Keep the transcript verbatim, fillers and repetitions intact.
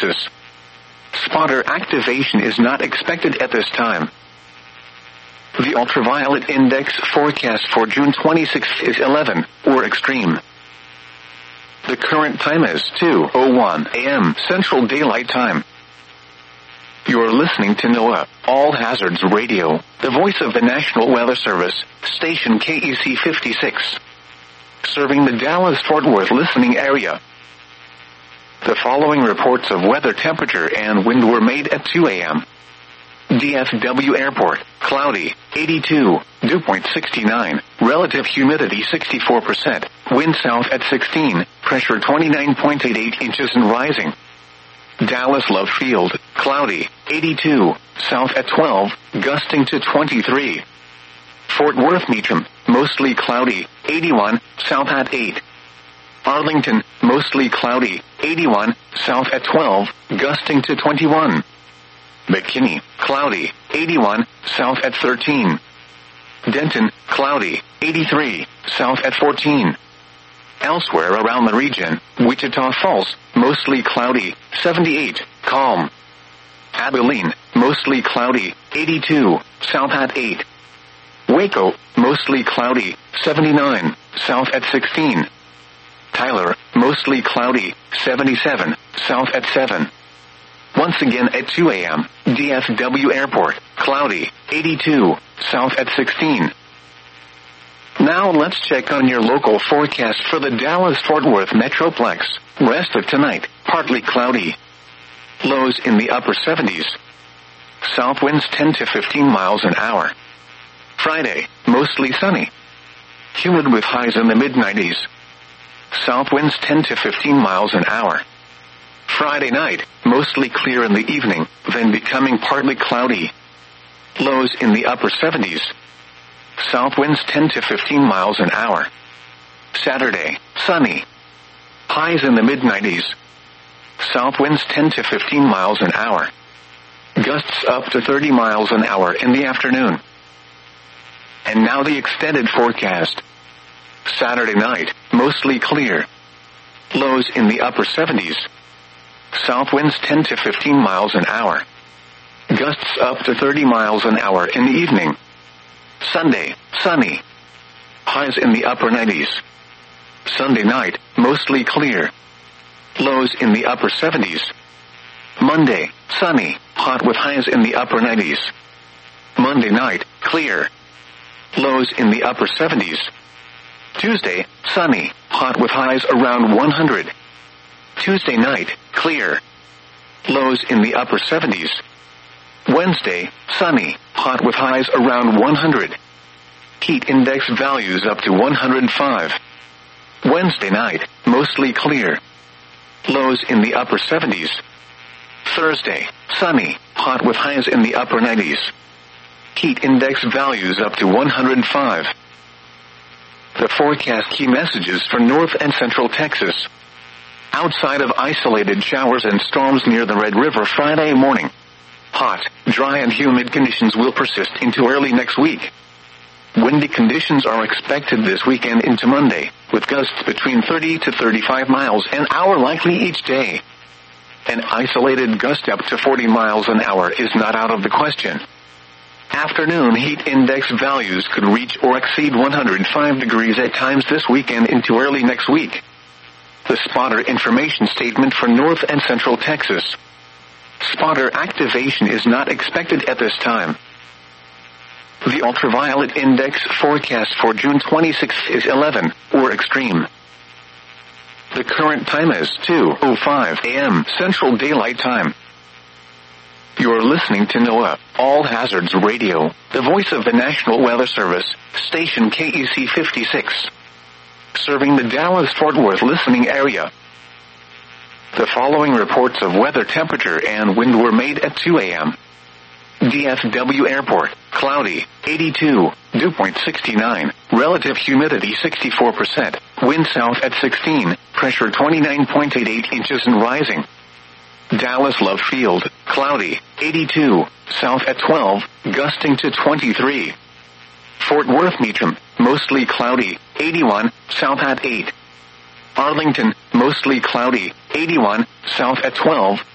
Spotter activation is not expected at this time. The ultraviolet index forecast for June twenty-sixth is eleven, or extreme. The current time is two oh one a.m. Central Daylight Time. You're listening to NOAA, All Hazards Radio, the voice of the National Weather Service, station K E C fifty-six. Serving the Dallas-Fort Worth listening area. The following reports of weather temperature and wind were made at two a.m. D F W Airport, cloudy, eighty-two, dew point sixty-nine, relative humidity sixty-four percent, wind south at sixteen, pressure twenty-nine point eight eight inches and rising. Dallas Love Field, cloudy, eighty-two, south at twelve, gusting to twenty-three. Fort Worth Meacham, mostly cloudy, eighty-one, south at eight. Arlington, mostly cloudy, eighty-one, south at twelve, gusting to twenty-one. McKinney, cloudy, eighty-one, south at thirteen. Denton, cloudy, eighty-three, south at fourteen. Elsewhere around the region, Wichita Falls, mostly cloudy, seventy-eight, calm. Abilene, mostly cloudy, eighty-two, south at eight. Waco, mostly cloudy, seventy-nine, south at sixteen. Tyler, mostly cloudy, seventy-seven, south at seven. Once again at two a.m., D F W Airport, cloudy, eighty-two, south at sixteen. Now let's check on your local forecast for the Dallas-Fort Worth Metroplex. Rest of tonight, partly cloudy. Lows in the upper seventies. South winds ten to fifteen miles an hour. Friday, mostly sunny. Humid with highs in the mid nineties. South winds ten to fifteen miles an hour. Friday night, mostly clear in the evening, then becoming partly cloudy. Lows in the upper seventies. South winds ten to fifteen miles an hour. Saturday, sunny. Highs in the mid nineties. South winds ten to fifteen miles an hour. Gusts up to thirty miles an hour in the afternoon. And now the extended forecast. Saturday night, mostly clear. Lows in the upper seventies. South winds ten to fifteen miles an hour. Gusts up to thirty miles an hour in the evening. Sunday, sunny. Highs in the upper nineties. Sunday night, mostly clear. Lows in the upper seventies. Monday, sunny, hot with highs in the upper nineties. Monday night, clear. Lows in the upper seventies. Tuesday, sunny, hot with highs around one hundred. Tuesday night, clear. Lows in the upper seventies. Wednesday, sunny, hot with highs around one hundred. Heat index values up to one hundred five. Wednesday night, mostly clear. Lows in the upper seventies. Thursday, sunny, hot with highs in the upper nineties. Heat index values up to one hundred five. The forecast key messages for North and Central Texas. Outside of isolated showers and storms near the Red River Friday morning. Hot, dry and humid conditions will persist into early next week. Windy conditions are expected this weekend into Monday, with gusts between thirty to thirty-five miles an hour likely each day. An isolated gust up to forty miles an hour is not out of the question. Afternoon heat index values could reach or exceed one hundred five degrees at times this weekend into early next week. The spotter information statement for North and Central Texas. Spotter activation is not expected at this time. The ultraviolet index forecast for June twenty-sixth is eleven, or extreme. The current time is two oh five a.m. Central Daylight Time. You're listening to NOAA, All Hazards Radio, the voice of the National Weather Service, station K E C fifty-six. Serving the Dallas-Fort Worth listening area. The following reports of weather temperature and wind were made at two a.m. D F W Airport, cloudy, eighty-two, dew point sixty-nine, relative humidity sixty-four percent, wind south at sixteen, pressure twenty-nine point eight eight inches and rising. Dallas Love Field, cloudy, eighty-two, south at twelve, gusting to twenty-three. Fort Worth Meacham, mostly cloudy, eighty-one, south at eight. Arlington, mostly cloudy, eighty-one, south at twelve,